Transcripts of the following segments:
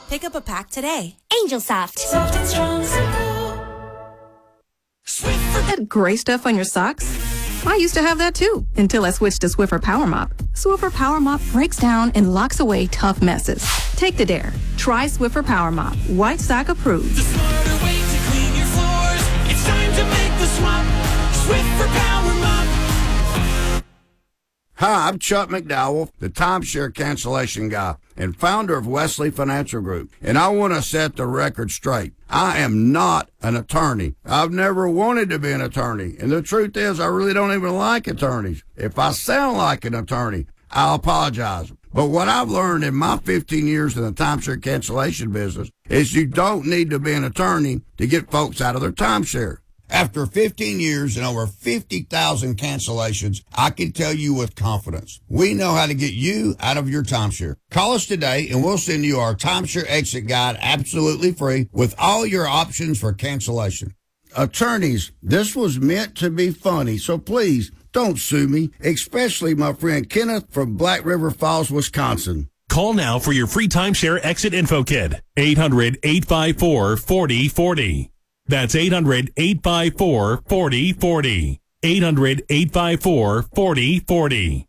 Pick up a pack today. Angel Soft. Soft and strong, simple. That gray stuff on your socks? I used to have that too, until I switched to Swiffer Power Mop. Swiffer Power Mop breaks down and locks away tough messes. Take the dare. Try Swiffer Power Mop. White sock approved. The smarter way to clean your floors. It's time to make the swap. Swiffer Power Mop. Hi, I'm Chuck McDowell, the timeshare cancellation guy and founder of Wesley Financial Group. And I want to set the record straight. I am not an attorney. I've never wanted to be an attorney. And the truth is, I really don't even like attorneys. If I sound like an attorney, I'll apologize. But what I've learned in my 15 years in the timeshare cancellation business is you don't need to be an attorney to get folks out of their timeshare. After 15 years and over 50,000 cancellations, I can tell you with confidence, we know how to get you out of your timeshare. Call us today and we'll send you our timeshare exit guide absolutely free with all your options for cancellation. Attorneys, this was meant to be funny, so please don't sue me, especially my friend Kenneth from Black River Falls, Wisconsin. Call now for your free timeshare exit info kit. 800-854-4040. That's 800-854-4040. 800-854-4040.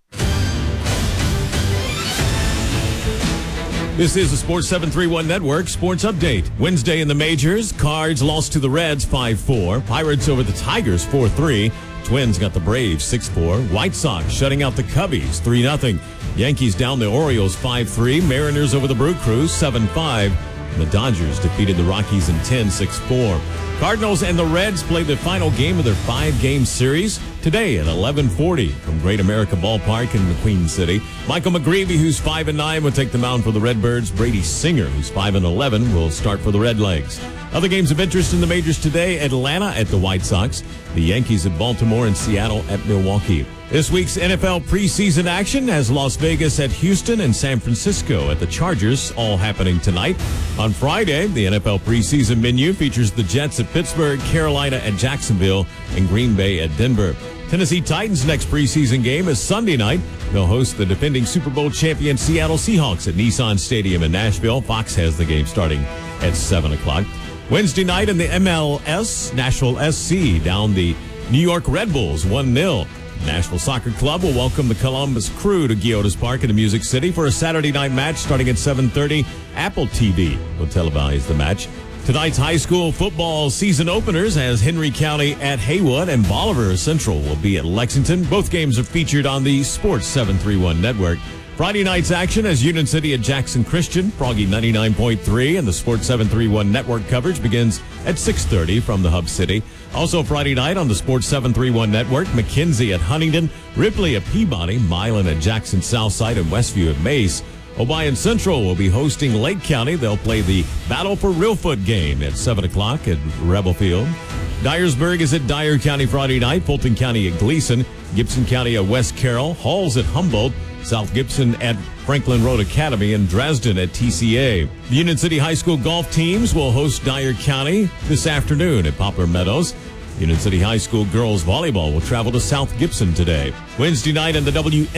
This is the Sports 731 Network Sports Update. Wednesday in the majors, Cards lost to the Reds 5-4. Pirates over the Tigers 4-3. Twins got the Braves 6-4. White Sox shutting out the Cubbies 3-0. Yankees down the Orioles 5-3. Mariners over the Brew Crews 7-5. The Dodgers defeated the Rockies in 6-4. Cardinals and the Reds play the final game of their 5-game series today at 11:40 from Great America Ballpark in the Queen City. Michael McGreevy, who's 5-9, will take the mound for the Redbirds. Brady Singer, who's 5-11, will start for the Redlegs. Other games of interest in the majors today: Atlanta at the White Sox, the Yankees at Baltimore, and Seattle at Milwaukee. This week's NFL preseason action has Las Vegas at Houston and San Francisco at the Chargers, all happening tonight. On Friday, the NFL preseason menu features the Jets at Pittsburgh, Carolina at Jacksonville, and Green Bay at Denver. Tennessee Titans' next preseason game is Sunday night. They'll host the defending Super Bowl champion Seattle Seahawks at Nissan Stadium in Nashville. Fox has the game starting at 7 o'clock. Wednesday night in the MLS, Nashville SC down the New York Red Bulls 1-0. Nashville Soccer Club will welcome the Columbus Crew to Geodis Park in the Music City for a Saturday night match starting at 7:30. Apple TV will televise the match. Tonight's high school football season openers as Henry County at Haywood and Bolivar Central will be at Lexington. Both games are featured on the Sports 731 Network. Friday night's action as Union City at Jackson Christian, Froggy 99.3, and the Sports 731 Network coverage begins at 6:30 from the Hub City. Also Friday night on the Sports 731 Network, McKenzie at Huntington, Ripley at Peabody, Milan at Jackson Southside, and Westview at Mace. Obion Central will be hosting Lake County. They'll play the Battle for Reelfoot game at 7 o'clock at Rebel Field. Dyersburg is at Dyer County Friday night, Fulton County at Gleason, Gibson County at West Carroll, Halls at Humboldt, South Gibson at Franklin Road Academy, and Dresden at TCA. The Union City High School golf teams will host Dyer County this afternoon at Poplar Meadows. Union City High School girls volleyball will travel to South Gibson today. Wednesday night in the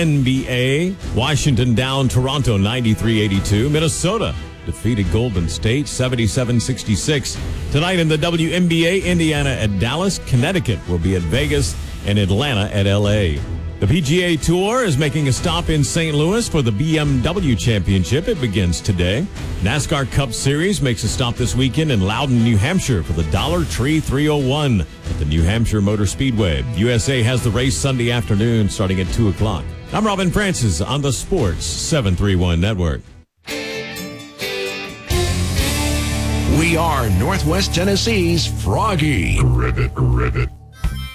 WNBA, Washington down Toronto 93-82. Minnesota defeated Golden State 77-66. Tonight in the WNBA, Indiana at Dallas, Connecticut will be at Vegas, and Atlanta at LA. The PGA Tour is making a stop in St. Louis for the BMW Championship. It begins today. NASCAR Cup Series makes a stop this weekend in Loudon, New Hampshire for the Dollar Tree 301 at the New Hampshire Motor Speedway. USA has the race Sunday afternoon starting at 2 o'clock. I'm Robin Francis on the Sports 731 Network. We are Northwest Tennessee's Froggy. Ribbit.